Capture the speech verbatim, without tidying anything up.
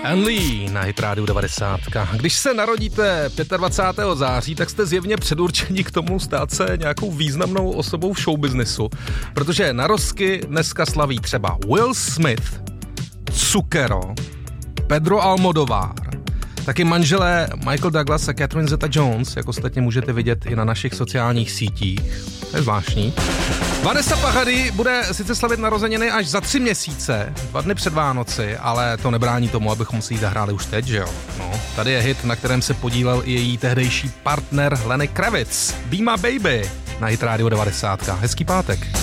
Ann Lee na Hit Radio devadesát. Když se narodíte dvacátého pátého září, tak jste zjevně předurčeni k tomu stát se nějakou významnou osobou v showbiznisu, protože narozky dneska slaví třeba Will Smith, Zucchero, Pedro Almodovar, taky manželé Michael Douglas a Catherine Zeta-Jones, jak ostatně můžete vidět i na našich sociálních sítích. To je zvláštní. Vanessa Paradis bude sice slavit narozeniny až za tři měsíce, dva dny před Vánoci, ale to nebrání tomu, abychom si ji zahráli už teď, že jo? No, tady je hit, na kterém se podílel i její tehdejší partner Lenny Kravitz. Be My Baby na Hit Radio devadesát. Hezký pátek.